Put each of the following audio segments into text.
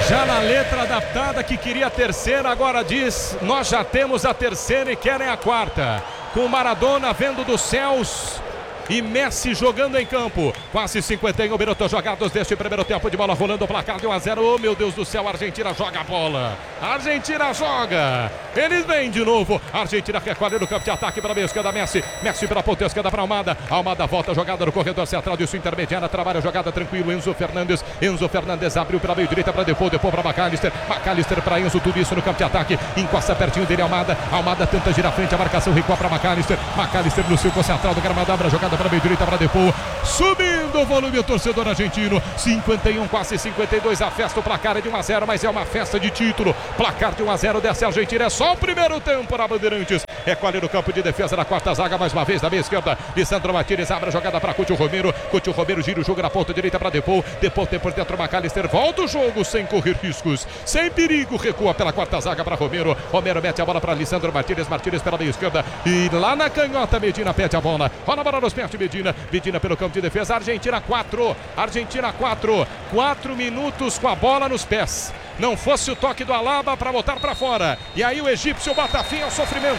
Já na letra adaptada que queria a terceira, agora diz: nós já temos a terceira e querem a quarta. Com Maradona vendo dos céus e Messi jogando em campo. Quase 51 minutos jogados deste primeiro tempo, de bola rolando, o placar de 1-0. Oh, meu Deus do céu, a Argentina joga a bola. A Argentina joga. Eles vêm de novo. A Argentina recolhe no campo de ataque para a meia esquerda. Messi pela ponta esquerda para Almada. Almada volta a jogada no corredor central de sua intermediária. Trabalha a jogada tranquilo. Enzo Fernandes abriu pela meio direita para depois para McAllister. McAllister para Enzo. Tudo isso no campo de ataque. Encosta pertinho dele Almada. Almada tenta girar frente. A marcação recua para McAllister. McAllister no círculo central do gramado. Abre a jogada para a meio direita para Depou, subindo o volume o torcedor argentino. 51, quase 52, a festa, o placar é de 1-0, mas é uma festa de título. Placar de 1-0 dessa Argentina, é só o primeiro tempo na Bandeirantes. Recolhe no campo de defesa da quarta zaga, mais uma vez da meia esquerda. Lisandro Martínez abre a jogada para Coutinho Romero. Coutinho Romero gira o jogo na ponta direita para Depou. Depou tem por dentro McAllister, volta o jogo sem correr riscos, sem perigo, recua pela quarta zaga para Romero. Romero mete a bola para Lisandro Martínez. Martínez pela meia esquerda e lá na canhota Medina pede a bola. Rola a bola nos pés de Medina pelo campo de defesa. Argentina 4, Argentina 4 minutos com a bola nos pés. Não fosse o toque do Alaba para botar para fora. E aí o egípcio bota fim ao sofrimento.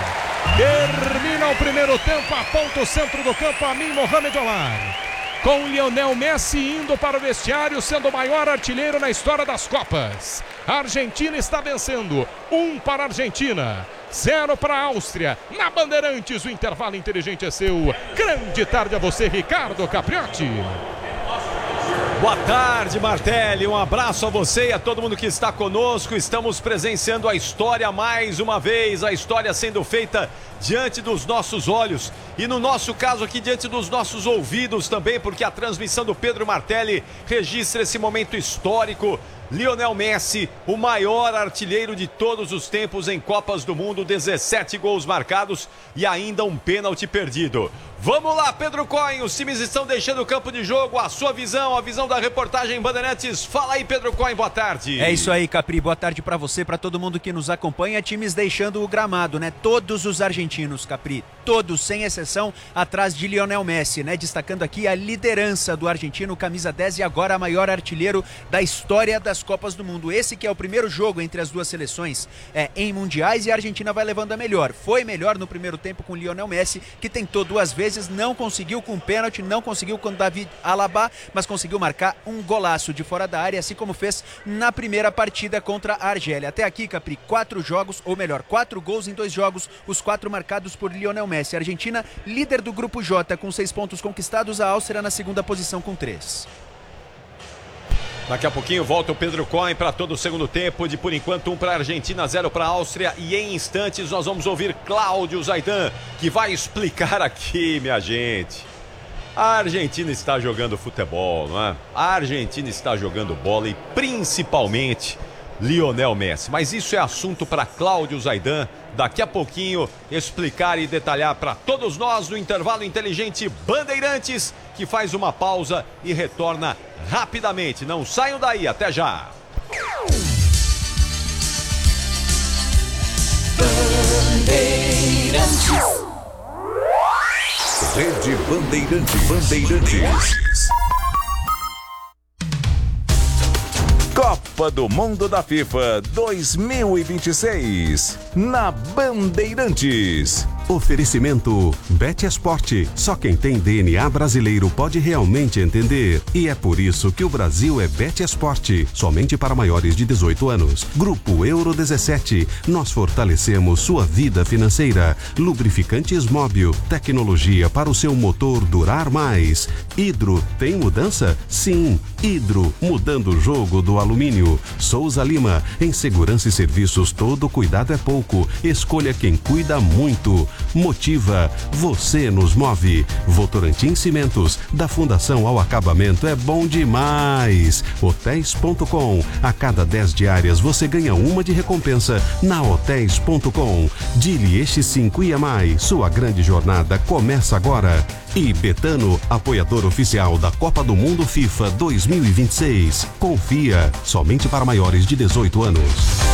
Termina o primeiro tempo, aponta o centro do campo Amin Mohamed Omar. Com Lionel Messi indo para o vestiário, sendo o maior artilheiro na história das Copas. A Argentina está vencendo. 1 para a Argentina, 0 para a Áustria. Na Bandeirantes, o intervalo inteligente é seu. Grande tarde a você, Ricardo Capriotti. Boa tarde, Martelli. Um abraço a você e a todo mundo que está conosco. Estamos presenciando a história mais uma vez. A história sendo feita diante dos nossos olhos. E no nosso caso aqui, diante dos nossos ouvidos também, porque a transmissão do Pedro Martelli registra esse momento histórico. Lionel Messi, o maior artilheiro de todos os tempos em Copas do Mundo, 17 gols marcados e ainda um pênalti perdido. Vamos lá, Pedro Cohen, os times estão deixando o campo de jogo, a sua visão, a visão da reportagem Bandeirantes. Fala aí, Pedro Cohen, boa tarde. É isso aí, Capri, boa tarde pra você, pra todo mundo que nos acompanha. Times deixando o gramado, né? Todos os argentinos, Capri, todos, sem exceção, atrás de Lionel Messi, né? Destacando aqui a liderança do argentino, camisa 10 e agora maior artilheiro da história das Copas do Mundo. Esse que é o primeiro jogo entre as duas seleções em mundiais, e a Argentina vai levando a melhor. Foi melhor no primeiro tempo com Lionel Messi, que tentou 2 vezes, não conseguiu com pênalti, não conseguiu com David Alaba, mas conseguiu marcar um golaço de fora da área, assim como fez na primeira partida contra a Argélia. Até aqui, Capri, 4 jogos, ou melhor, 4 gols em 2 jogos, os 4 marcados por Lionel Messi. A Argentina, líder do grupo J, com 6 pontos conquistados, a Áustria na segunda posição com 3. Daqui a pouquinho volta o Pedro Cohen para todo o segundo tempo, de por enquanto 1 para a Argentina, 0 para a Áustria, e em instantes nós vamos ouvir Cláudio Zaidan, que vai explicar aqui, minha gente. A Argentina está jogando futebol, não é? A Argentina está jogando bola e principalmente Lionel Messi. Mas isso é assunto para Cláudio Zaidan, daqui a pouquinho explicar e detalhar para todos nós no intervalo inteligente Bandeirantes, que faz uma pausa e retorna rapidamente. Não saiam daí, até já. Bandeirantes. Rede Bandeirantes. Copa do Mundo da FIFA 2026 na Bandeirantes. Oferecimento Bet Esporte. Só quem tem DNA brasileiro pode realmente entender. E é por isso que o Brasil é Bet Esporte. Somente para maiores de 18 anos. Grupo Euro 17. Nós fortalecemos sua vida financeira. Lubrificantes Móbil. Tecnologia para o seu motor durar mais. Hidro. Tem mudança? Sim. Hidro. Mudando o jogo do alumínio. Souza Lima. Em segurança e serviços, todo cuidado é pouco. Escolha quem cuida muito. Motiva, você nos move. Votorantim Cimentos, da fundação ao acabamento é bom demais. Hotéis.com, a cada 10 diárias você ganha uma de recompensa na Hotéis.com. Dili X5 IMAI, sua grande jornada começa agora. E Betano, apoiador oficial da Copa do Mundo FIFA 2026. Confia, somente para maiores de 18 anos.